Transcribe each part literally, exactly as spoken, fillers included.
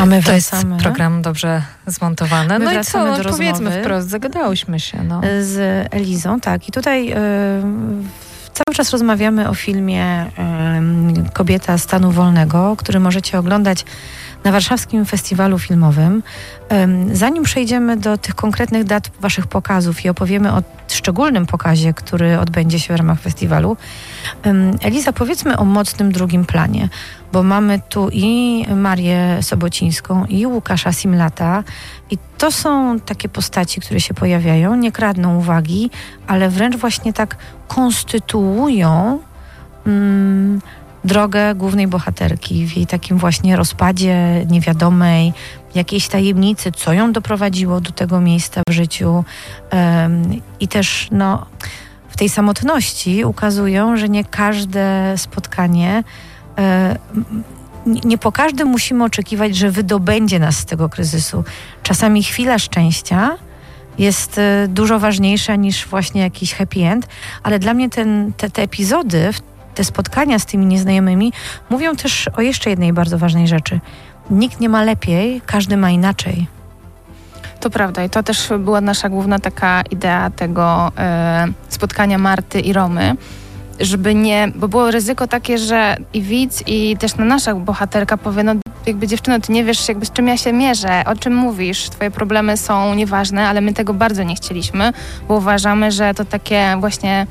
A my to jest wracamy. program dobrze zmontowany. My no i co, no, do powiedzmy rozmowy wprost, zagadałyśmy się. No. Z Elizą, tak. I tutaj y, cały czas rozmawiamy o filmie y, Kobieta stanu wolnego, który możecie oglądać na Warszawskim Festiwalu Filmowym. Zanim przejdziemy do tych konkretnych dat waszych pokazów i opowiemy o szczególnym pokazie, który odbędzie się w ramach festiwalu, Eliza, powiedzmy o mocnym drugim planie, bo mamy tu i Marię Sobocińską, i Łukasza Simlata i to są takie postaci, które się pojawiają, nie kradną uwagi, ale wręcz właśnie tak konstytuują mm, drogę głównej bohaterki w jej takim właśnie rozpadzie niewiadomej, jakiejś tajemnicy, co ją doprowadziło do tego miejsca w życiu. Um, I też no, w tej samotności ukazują, że nie każde spotkanie, um, nie po każdym musimy oczekiwać, że wydobędzie nas z tego kryzysu. Czasami chwila szczęścia jest dużo ważniejsza niż właśnie jakiś happy end, ale dla mnie ten, te, te epizody, te spotkania z tymi nieznajomymi mówią też o jeszcze jednej bardzo ważnej rzeczy. Nikt nie ma lepiej, każdy ma inaczej. To prawda i to też była nasza główna taka idea tego e, spotkania Marty i Romy, żeby nie, bo było ryzyko takie, że i widz, i też no, nasza bohaterka powie, no jakby dziewczyno, ty nie wiesz jakby z czym ja się mierzę, o czym mówisz, twoje problemy są nieważne, ale my tego bardzo nie chcieliśmy, bo uważamy, że to takie właśnie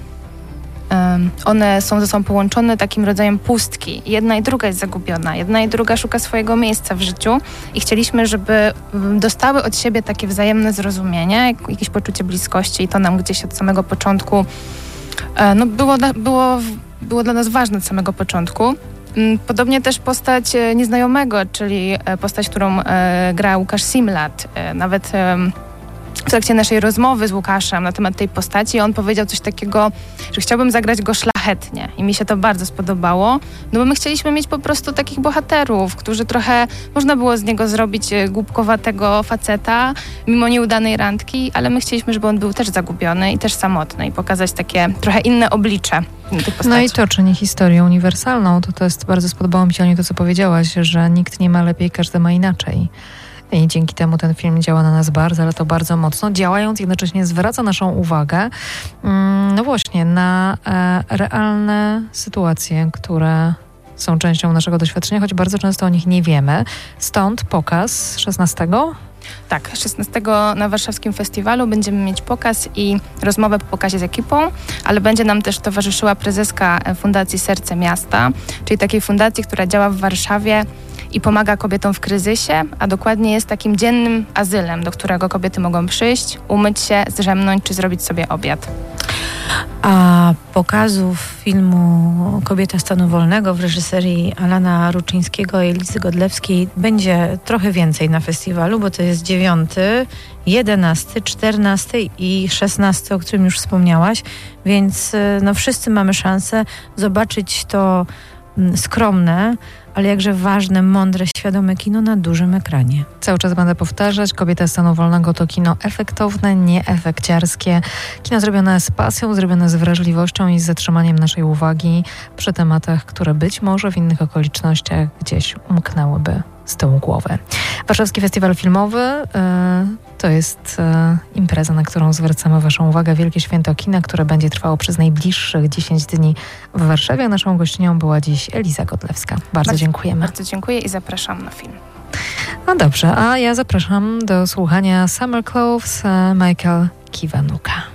one są ze sobą połączone takim rodzajem pustki. Jedna i druga jest zagubiona. Jedna i druga szuka swojego miejsca w życiu i chcieliśmy, żeby dostały od siebie takie wzajemne zrozumienie, jakieś poczucie bliskości i to nam gdzieś od samego początku no, było, było, było dla nas ważne od samego początku. Podobnie też postać nieznajomego, czyli postać, którą gra Łukasz Simlat. Nawet w trakcie naszej rozmowy z Łukaszem na temat tej postaci on powiedział coś takiego, że chciałbym zagrać go szlachetnie i mi się to bardzo spodobało, no bo my chcieliśmy mieć po prostu takich bohaterów, którzy trochę, można było z niego zrobić głupkowatego faceta mimo nieudanej randki, ale my chcieliśmy, żeby on był też zagubiony i też samotny i pokazać takie trochę inne oblicze tych postaci. No i to czyni historię uniwersalną, to, to jest, bardzo spodobało mi się Aniu to, co powiedziałaś, że nikt nie ma lepiej, każdy ma inaczej. I dzięki temu ten film działa na nas bardzo, ale to bardzo mocno. Działając jednocześnie zwraca naszą uwagę no właśnie na e, realne sytuacje, które są częścią naszego doświadczenia, choć bardzo często o nich nie wiemy. Stąd pokaz szesnastego? Tak, szesnastego na Warszawskim Festiwalu będziemy mieć pokaz i rozmowę po pokazie z ekipą, ale będzie nam też towarzyszyła prezeska Fundacji Serce Miasta, czyli takiej fundacji, która działa w Warszawie i pomaga kobietom w kryzysie, a dokładnie jest takim dziennym azylem, do którego kobiety mogą przyjść, umyć się, zdrzemnąć czy zrobić sobie obiad. A pokazów filmu Kobieta stanu wolnego w reżyserii Alana Ruczyńskiego i Elizy Godlewskiej będzie trochę więcej na festiwalu, bo to jest dziewiąty, jedenasty, czternasty i szesnasty, o którym już wspomniałaś, więc no wszyscy mamy szansę zobaczyć to skromne, ale jakże ważne, mądre, świadome kino na dużym ekranie. Cały czas będę powtarzać, Kobieta stanu wolnego to kino efektowne, nie efekciarskie. Kino zrobione z pasją, zrobione z wrażliwością i z zatrzymaniem naszej uwagi przy tematach, które być może w innych okolicznościach gdzieś umknęłyby z tyłu głowy. Warszawski Festiwal Filmowy y, to jest y, impreza, na którą zwracamy waszą uwagę. Wielkie Święto Kina, które będzie trwało przez najbliższych dziesięć dni w Warszawie. Naszą gościnią była dziś Eliza Godlewska. Bardzo, bardzo dziękujemy. Bardzo dziękuję i zapraszam na film. No dobrze, a ja zapraszam do słuchania Summer Clothes Michael Kiwanuka.